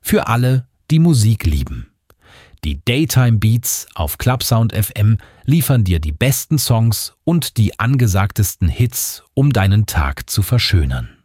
Für alle, die Musik lieben. Die Daytime Beats auf Clubsound FM liefern dir die besten Songs und die angesagtesten Hits, um deinen Tag zu verschönern.